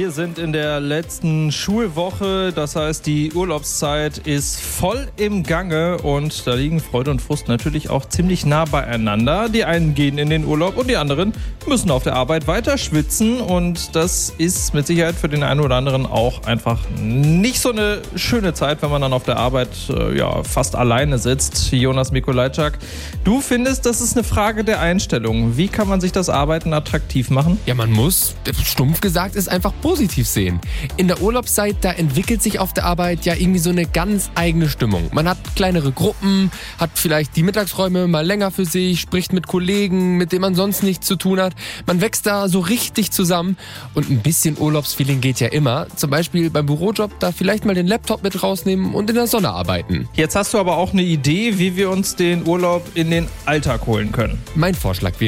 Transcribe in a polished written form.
Wir sind in der letzten Schulwoche, das heißt, die Urlaubszeit ist voll im Gange und da liegen Freude und Frust natürlich auch ziemlich nah beieinander. Die einen gehen in den Urlaub und die anderen müssen auf der Arbeit weiter schwitzen und das ist mit Sicherheit für den einen oder anderen auch einfach nicht so eine schöne Zeit, wenn man dann auf der Arbeit fast alleine sitzt. Jonas Mikolajczak, du findest, das ist eine Frage der Einstellung. Wie kann man sich das Arbeiten attraktiv machen? Ja, man muss, stumpf gesagt, es einfach positiv sehen. In der Urlaubszeit, da entwickelt sich auf der Arbeit ja irgendwie so eine ganz eigene Stimmung. Man hat kleinere Gruppen, hat vielleicht die Mittagsräume mal länger für sich, spricht mit Kollegen, mit denen man sonst nichts zu tun hat. Man wächst da so richtig zusammen und ein bisschen Urlaubsfeeling geht ja immer. Zum Beispiel beim Bürojob da vielleicht mal den Laptop mit rausnehmen und in der Sonne arbeiten. Jetzt hast du aber auch eine Idee, wie wir uns den Urlaub in den Alltag holen können. Mein Vorschlag wäre,